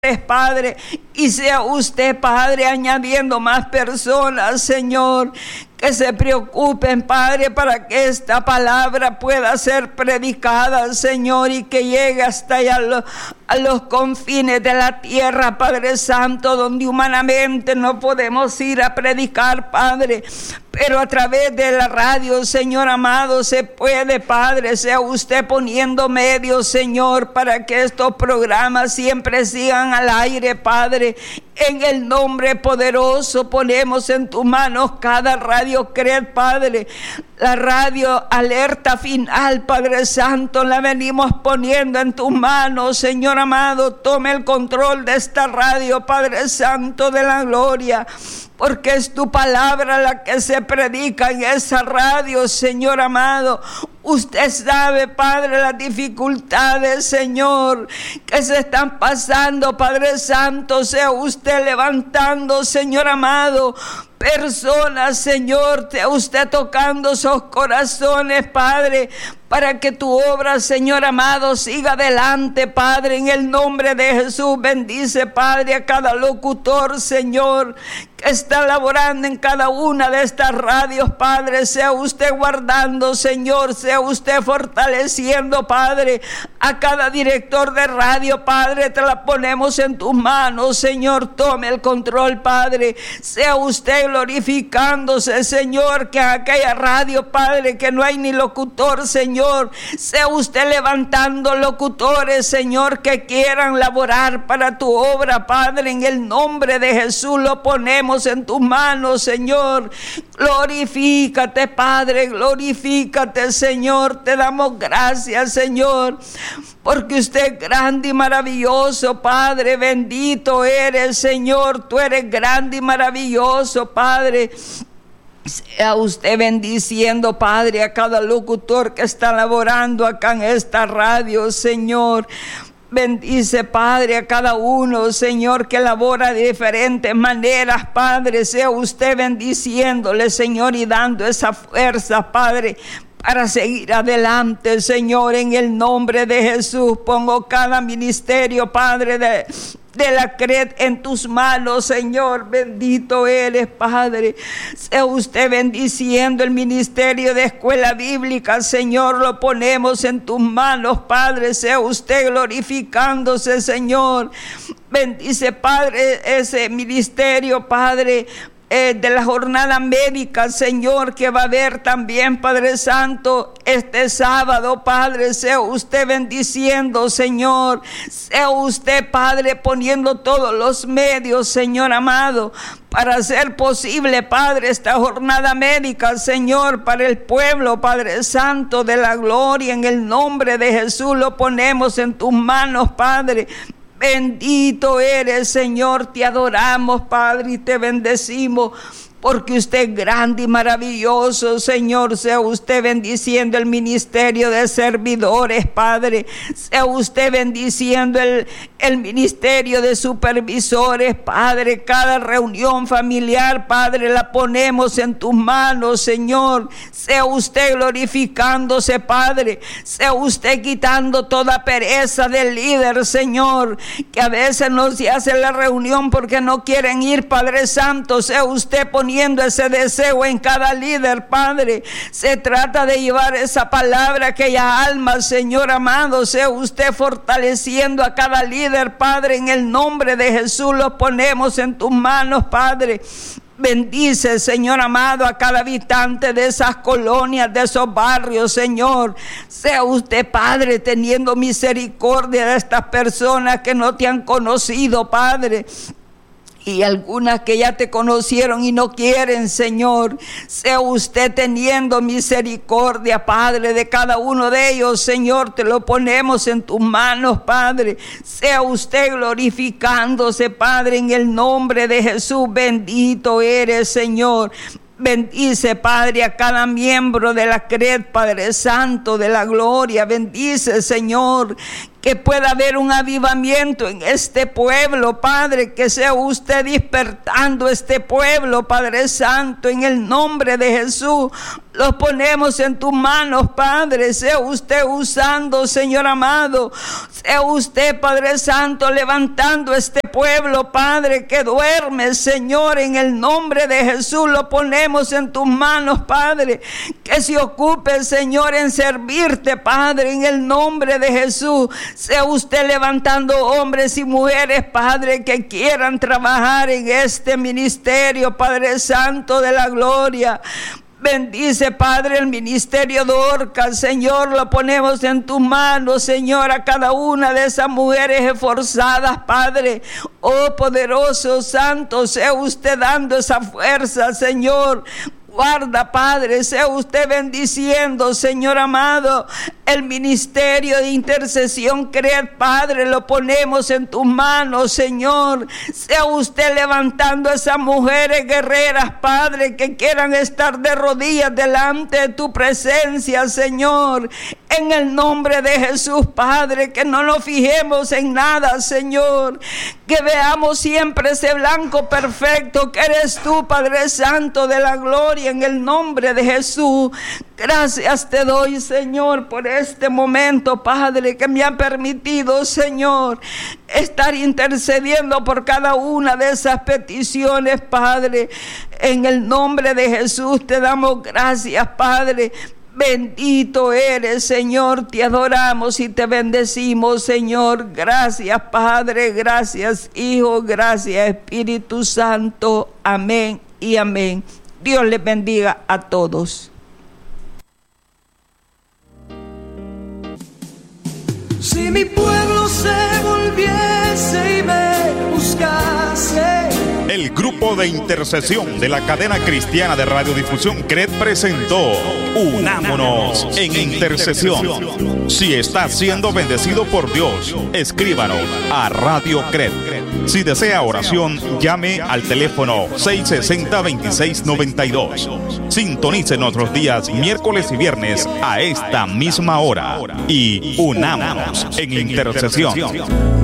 Padre, y sea usted, Padre, añadiendo más personas, Señor, que se preocupen, Padre, para que esta palabra pueda ser predicada, Señor, y que llegue hasta allá a los confines de la tierra, Padre Santo, donde humanamente no podemos ir a predicar, Padre, pero a través de la radio, Señor amado, se puede, Padre. Sea usted poniendo medios, Señor, para que estos programas siempre sigan al aire, Padre. En el nombre poderoso ponemos en tus manos cada Radio Cred, Padre. La radio Alerta Final, Padre Santo, la venimos poniendo en tus manos, Señor amado. Tome el control de esta radio, Padre Santo de la gloria, porque es tu palabra la que se predica en esa radio, Señor amado. Usted sabe, Padre, las dificultades, Señor, que se están pasando, Padre Santo. Sea usted levantando, Señor amado, personas, Señor, usted tocando esos corazones, Padre, para que tu obra, Señor amado, siga adelante, Padre, en el nombre de Jesús. Bendice, Padre, a cada locutor, Señor, que está laborando en cada una de estas radios, Padre. Sea usted guardando, Señor, sea usted fortaleciendo, Padre, a cada director de radio, Padre. Te la ponemos en tus manos, Señor. Tome el control, Padre. Sea usted glorificándose, Señor, que en aquella radio, Padre, que no hay ni locutor, Señor, sea usted levantando locutores, Señor, que quieran laborar para tu obra, Padre. En el nombre de Jesús lo ponemos en tus manos, Señor. Glorifícate, Padre, glorifícate, Señor. Te damos gracias, Señor, porque usted es grande y maravilloso, Padre. Bendito eres, Señor. Tú eres grande y maravilloso, Padre. Sea usted bendiciendo, Padre, a cada locutor que está laborando acá en esta radio, Señor. Bendice, Padre, a cada uno, Señor, que labora de diferentes maneras, Padre. Sea usted bendiciéndole, Señor, y dando esa fuerza, Padre, para seguir adelante, Señor. En el nombre de Jesús pongo cada ministerio, Padre, de la Cred en tus manos, Señor. Bendito eres, Padre. Sea usted bendiciendo el ministerio de escuela bíblica, Señor. Lo ponemos en tus manos, Padre. Sea usted glorificándose, Señor. Bendice, Padre, ese ministerio, Padre, de la jornada médica, Señor, que va a haber también, Padre Santo, este sábado, Padre. Sea usted bendiciendo, Señor. Sea usted, Padre, poniendo todos los medios, Señor amado, para hacer posible, Padre, esta jornada médica, Señor, para el pueblo, Padre Santo de la gloria. En el nombre de Jesús lo ponemos en tus manos, Padre. Bendito eres, Señor. Te adoramos, Padre, y te bendecimos, porque usted es grande y maravilloso, Señor. Sea usted bendiciendo el ministerio de servidores, Padre. Sea usted bendiciendo el ministerio de supervisores, Padre. Cada reunión familiar, Padre, la ponemos en tus manos, Señor. Sea usted glorificándose, Padre. Sea usted quitando toda pereza del líder, Señor, que a veces no se hace la reunión porque no quieren ir, Padre Santo. Sea usted poniendo ese deseo en cada líder, Padre. Se trata de llevar esa palabra a aquella alma, Señor amado. Sea usted fortaleciendo a cada líder, Padre. En el nombre de Jesús los ponemos en tus manos, Padre. Bendice, Señor amado, a cada habitante de esas colonias, de esos barrios, Señor. Sea usted, Padre, teniendo misericordia de estas personas que no te han conocido, Padre, y algunas que ya te conocieron y no quieren, Señor. Sea usted teniendo misericordia, Padre, de cada uno de ellos, Señor. Te lo ponemos en tus manos, Padre. Sea usted glorificándose, Padre, en el nombre de Jesús. Bendito eres, Señor. Bendice, Padre, a cada miembro de la Cred, Padre Santo de la gloria. Bendice, Señor, que pueda haber un avivamiento en este pueblo, Padre, que sea usted despertando este pueblo, Padre Santo, en el nombre de Jesús. Los ponemos en tus manos, Padre. Sea usted usando, Señor amado. Sea usted, Padre Santo, levantando este pueblo, Padre, que duerme, Señor, en el nombre de Jesús. Lo ponemos en tus manos, Padre. Que se ocupe, Señor, en servirte, Padre, en el nombre de Jesús. Sea usted levantando hombres y mujeres, Padre, que quieran trabajar en este ministerio, Padre Santo de la gloria. Bendice, Padre, el ministerio de Dorcas, Señor, lo ponemos en tus manos, Señor, a cada una de esas mujeres esforzadas, Padre. Oh, poderoso, santo, sea usted dando esa fuerza, Señor. Guarda, Padre, sea usted bendiciendo, Señor amado, el ministerio de intercesión CRED, Padre, lo ponemos en tus manos, Señor. Sea usted levantando a esas mujeres guerreras, Padre, que quieran estar de rodillas delante de tu presencia, Señor. En el nombre de Jesús, Padre, que no nos fijemos en nada, Señor. Que veamos siempre ese blanco perfecto que eres tú, Padre Santo de la gloria, en el nombre de Jesús. Gracias te doy, Señor, por este momento, Padre, que me ha permitido, Señor, estar intercediendo por cada una de esas peticiones, Padre. En el nombre de Jesús te damos gracias, Padre. Bendito eres, Señor, te adoramos y te bendecimos, Señor. Gracias, Padre, gracias, Hijo, gracias, Espíritu Santo. Amén y amén. Dios les bendiga a todos. Si mi pueblo se volviese y me buscase. El grupo de intercesión de la cadena cristiana de radiodifusión CRED presentó Unámonos en Intercesión. Si está siendo bendecido por Dios, escríbanos a Radio CRED. Si desea oración, llame al teléfono 660-2692. Sintonice nuestros días miércoles y viernes a esta misma hora y unámonos en intercesión.